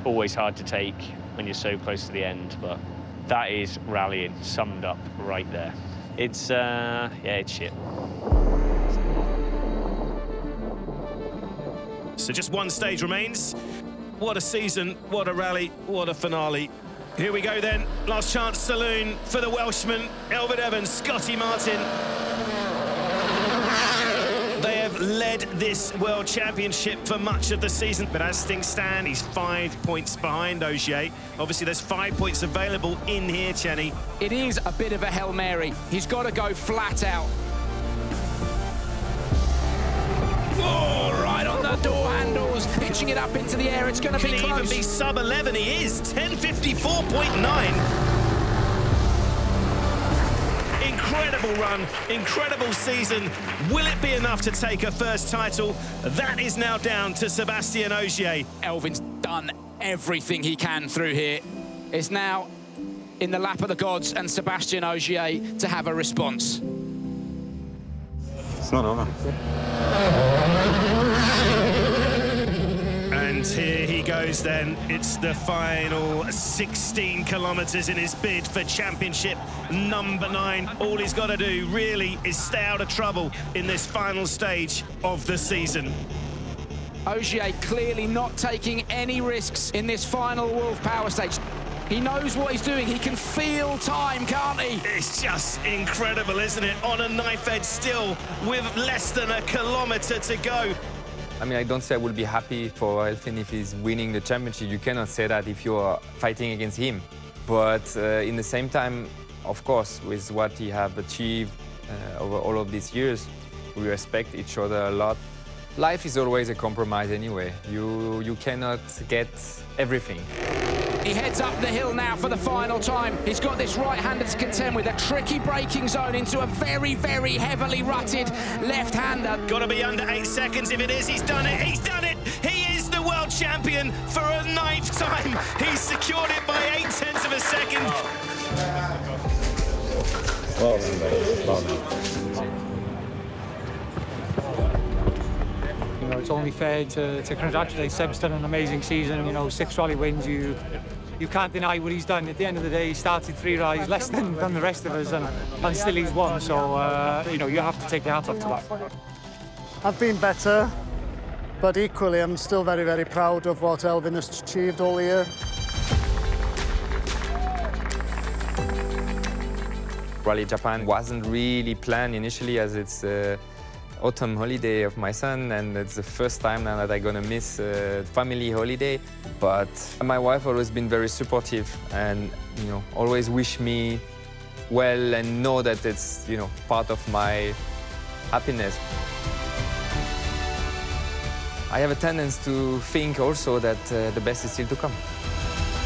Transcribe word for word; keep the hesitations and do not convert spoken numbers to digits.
always hard to take when you're so close to the end, but that is rallying summed up right there. It's, uh, yeah, it's shit. So just one stage remains. What a season, what a rally, what a finale. Here we go then, last chance saloon for the Welshman, Elfyn Evans, Scotty Martin. They have led this World Championship for much of the season, but as things stand, he's five points behind Ogier. Obviously, there's five points available in here, Chenny. It is a bit of a Hail Mary. He's got to go flat out. Oh, right on the door handles, pitching it up into the air. It's going to be close. Can even be sub eleven. He is ten fifty-four point nine. Incredible run, incredible season. Will it be enough to take a first title? That is now down to Sébastien Ogier. Elfyn's done everything he can through here. It's now in the lap of the gods and Sébastien Ogier to have a response. It's not over. And here he goes then. It's the final sixteen kilometres in his bid for championship number nine. All he's got to do really is stay out of trouble in this final stage of the season. Ogier clearly not taking any risks in this final Wolf Power stage. He knows what he's doing. He can feel time, can't he? It's just incredible, isn't it? On a knife edge still, with less than a kilometre to go. I mean, I don't say I will be happy for Elfyn if he's winning the championship. You cannot say that if you are fighting against him. But uh, in the same time, of course, with what he have achieved uh, over all of these years, we respect each other a lot. Life is always a compromise anyway. You, you cannot get everything. He heads up the hill now for the final time. He's got this right-hander to contend with, a tricky braking zone into a very, very heavily rutted left-hander. Got to be under eight seconds. If it is, he's done it. He's done it. He is the world champion for a ninth time. He's secured it by eight tenths of a second. Well done, buddy. Well done. You know, it's only fair to, to congratulate Seb. He's done an amazing season. You know, six rally wins. You you can't deny what he's done. At the end of the day, he started three rallies less than, than the rest of us, and, and still he's won. So uh, you know, you have to take your hat off to that. I've been better, but equally, I'm still very, very proud of what Elfyn has achieved all year. Rally Japan wasn't really planned initially, as it's uh, autumn holiday of my son, and it's the first time now that I'm gonna miss a family holiday. But my wife always been very supportive and, you know, always wish me well and know that it's, you know, part of my happiness. I have a tendency to think also that uh, the best is still to come.